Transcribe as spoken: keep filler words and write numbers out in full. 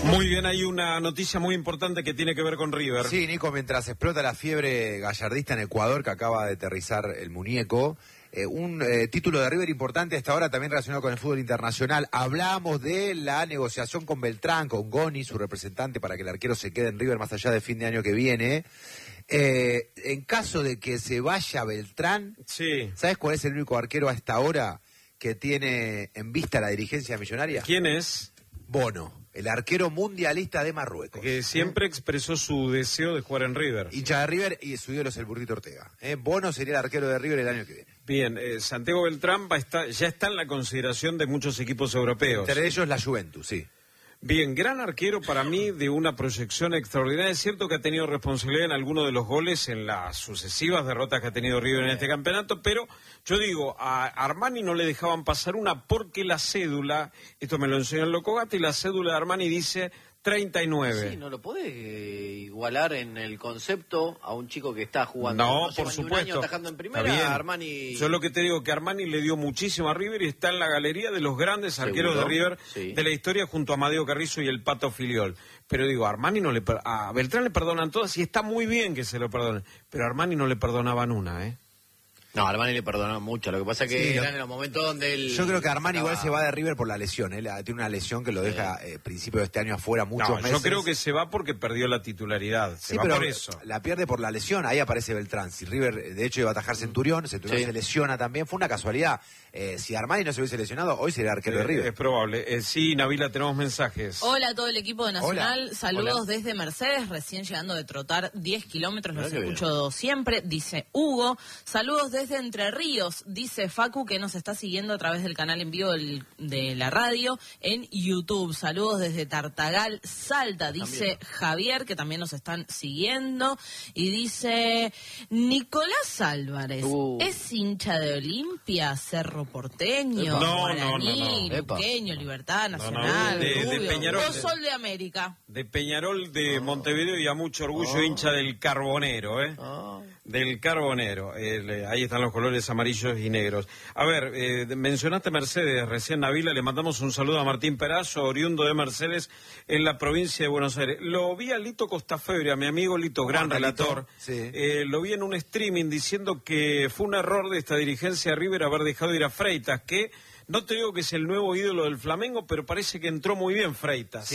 Muy bien, hay una noticia muy importante que tiene que ver con River. Sí, Nico, mientras explota la fiebre gallardista en Ecuador, que acaba de aterrizar el muñeco, eh, un eh, título de River importante hasta ahora también relacionado con el fútbol internacional. Hablamos de la negociación con Beltrán, con Goni, su representante, para que el arquero se quede en River más allá de fin de año que viene. Eh, en caso de que se vaya Beltrán, sí. ¿Sabes cuál es el único arquero a esta hora que tiene en vista la dirigencia millonaria? ¿Quién es? Bono, el arquero mundialista de Marruecos. Que siempre expresó su deseo de jugar en River. Hincha de River y su ídolo es el Burrito Ortega. ¿eh? Bono sería el arquero de River el año que viene. Bien, eh, Santiago Beltrán va a estar, ya está en la consideración de muchos equipos europeos. Entre ellos la Juventus, sí. Bien, gran arquero para mí, de una proyección extraordinaria. Es cierto que ha tenido responsabilidad en algunos de los goles en las sucesivas derrotas que ha tenido River en este campeonato, pero yo digo, a Armani no le dejaban pasar una porque la cédula, esto me lo enseñó el Loco Gatti, la cédula de Armani dice treinta y nueve. Sí, no lo podés eh, igualar en el concepto a un chico que está jugando. No, no por ni supuesto. Un año atajando en primera, bien. Armani. Yo lo que te digo que Armani le dio muchísimo a River y está en la galería de los grandes arqueros ¿Seguro? de River Sí. de la historia junto a Amadeo Carrizo y el Pato Filiol. Pero digo, a Armani no le per- a Beltrán le perdonan todas y está muy bien que se lo perdonen, pero a Armani no le perdonaban una, ¿eh? No, Armani le perdonó mucho. Lo que pasa es que Sí, eran lo... en los momentos donde él. Yo creo que Armani estaba... igual se va de River por la lesión. Él ¿eh? tiene una lesión que lo deja eh, principio de este año afuera muchos No, meses. yo creo que se va porque perdió la titularidad. Se Sí, va pero por eso. la pierde por la lesión. Ahí aparece Beltrán. Si River, de hecho, iba a atajar Centurión, Centurión Sí. se lesiona también. Fue una casualidad. Eh, si Armani no se hubiese lesionado, hoy sería arquero Eh, de River. Es probable. Eh, sí, Nabila, tenemos mensajes. Hola a todo el equipo de Nacional, Hola. saludos Hola. desde Mercedes, recién llegando de trotar diez kilómetros, los Mirá qué escucho siempre, dice Hugo. Saludos desde Entre Ríos, dice Facu, que nos está siguiendo a través del canal en vivo del- de la radio en YouTube. Saludos desde Tartagal, Salta, dice Javier, que también nos están siguiendo. Y dice Nicolás Álvarez, Uh. ¿es hincha de Olimpia, Cerro Porteño, Epa. No, Guaraní, no, no, no. Epa. Luqueño, Libertad, no, Nacional, de- de Rubio, Peñarol. o Sol de América? De Peñarol de Montevideo y a mucho orgullo Oh. hincha del Carbonero, ¿eh? Ah. Del Carbonero. El, eh, ahí están los colores amarillos y negros. A ver, eh, mencionaste Mercedes, recién Navila, le mandamos un saludo a Martín Perazo, oriundo de Mercedes, en la provincia de Buenos Aires. Lo vi a Lito Costafebre, a mi amigo Lito, gran está, Lito? relator. Sí. Eh, lo vi en un streaming diciendo que fue un error de esta dirigencia de River haber dejado ir a Freitas, que no te digo que es el nuevo ídolo del Flamengo, pero parece que entró muy bien Freitas.